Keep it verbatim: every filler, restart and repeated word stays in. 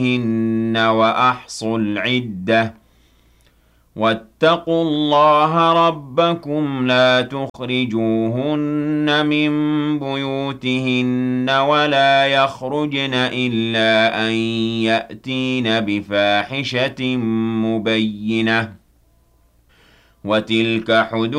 بُيُوتِهِنَّ وَأَحْصُوا الْعِدَّةَ ۖ وَاتَّقُوا اللَّهَ رَبَّكُمْ لَا تُخْرِجُوهُنَّ مِن بُيُوتِهِنَّ وَلَا يَخْرُجْنَ إِلَّا أَن يَأْتِينَ بِفَاحِشَةٍ مُّبَيِّنَةٍ ۚ وَتِلْكَ حُدُودُ